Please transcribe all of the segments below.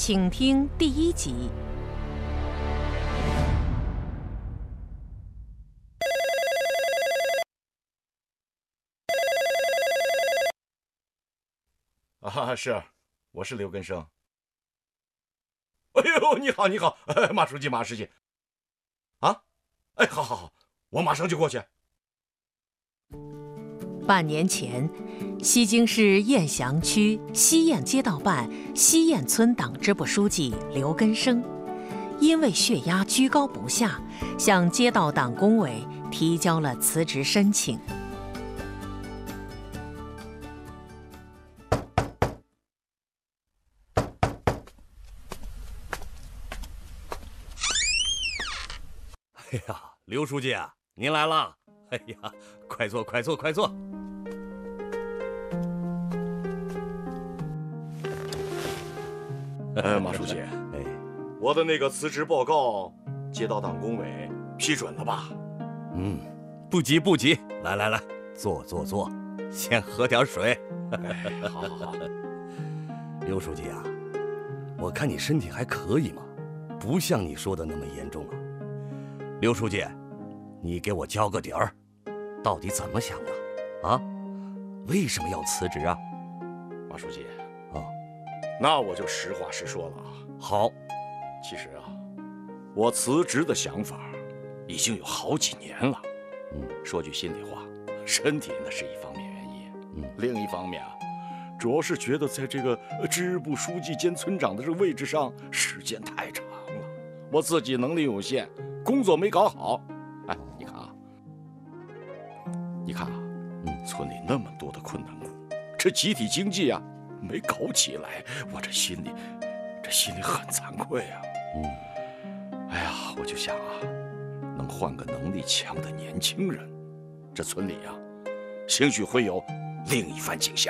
请听第1集。 是，我是刘根生。哎呦，你好，你好，马书记，马书记。啊，好，我马上就过去。 半年前，西京市雁翔区西雁街道办西雁村党支部书记刘根生，因为血压居高不下，向街道党工委提交了辞职申请。 哎呀，刘书记啊，您来了！哎呀，快坐，快坐，快坐。 马书记，我的那个辞职报告，街道党工委批准了吧？ 不急不急，来，坐，先喝点水。 好。 刘书记啊，我看你身体还可以嘛，不像你说的那么严重啊。刘书记，你给我交个底儿，到底怎么想的？啊，为什么要辞职啊？ 马书记，那我就实话实说了啊。 好， 其实啊，我辞职的想法已经有好几年了。说句心里话，身体那是一方面原因，另一方面啊，主要是觉得在这个支部书记兼村长的这个位置上时间太长了，我自己能力有限，工作没搞好。你看啊，村里那么多的困难户，这集体经济啊没搞起来，我这心里很惭愧啊。哎呀，我就想啊，能换个能力强的年轻人，这村里啊，兴许会有另一番景象。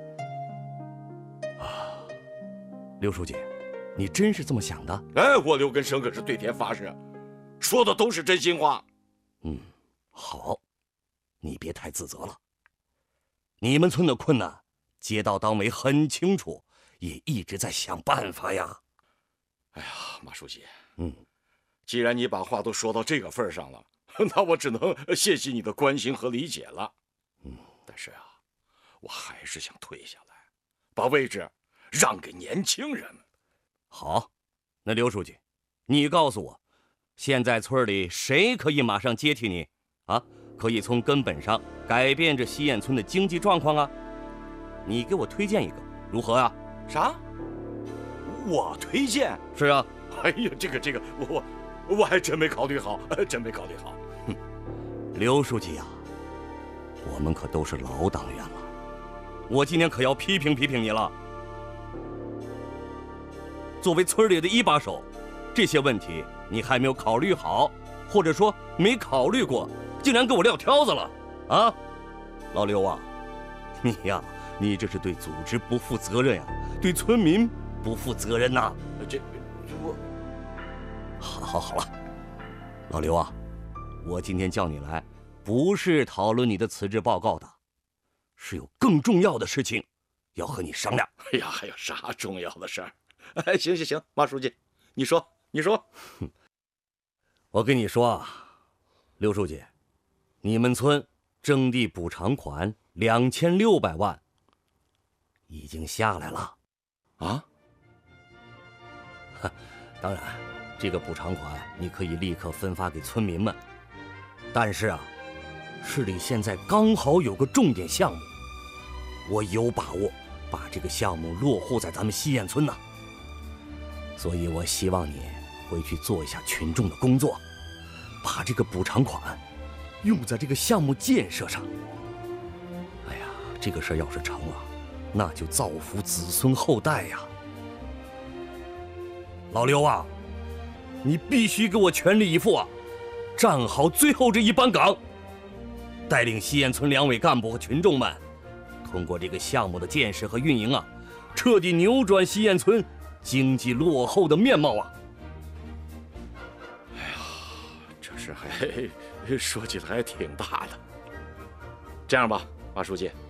刘书记，你真是这么想的？ 我刘根生可是对天发誓，说的都是真心话。 好，你别太自责了。你们村的困难，街道党委很清楚，也一直在想办法呀。 哎呀，马书记，既然你把话都说到这个份上了，那我只能谢谢你的关心和理解了。但是啊，我还是想退下来，把位置让给年轻人。 好，那刘书记，你告诉我，现在村里谁可以马上接替你啊？可以从根本上改变这西雁村的经济状况啊！你给我推荐一个，如何啊？ 啥？我推荐？ 是啊。 哎呀，这个，我还真没考虑好， 刘书记呀，我们可都是老党员了，我今天可要批评你了。作为村里的一把手，这些问题你还没有考虑好，或者说没考虑过，竟然给我撂挑子了啊！老刘啊，你这是对组织不负责任呀，对村民不负责任呐！ 我好了，老刘啊，我今天叫你来，不是讨论你的辞职报告的，是有更重要的事情要和你商量。 哎呀，还有啥重要的事儿？行，马书记，你说。 我跟你说啊，刘书记，你们村征地补偿款2600万已经下来了啊。 当然，这个补偿款你可以立刻分发给村民们，但是啊，市里现在刚好有个重点项目，我有把握把这个项目落户在咱们西雁村呢。所以我希望你回去做一下群众的工作，把这个补偿款用在这个项目建设上。哎呀，这个事儿要是成了，那就造福子孙后代呀。老刘啊，你必须给我全力以赴啊，站好最后这一班岗，带领西雁村两委干部和群众们，通过这个项目的建设和运营啊，彻底扭转西雁村经济落后的面貌啊！ 哎呀，这事还说起来还挺大的。这样吧，马书记，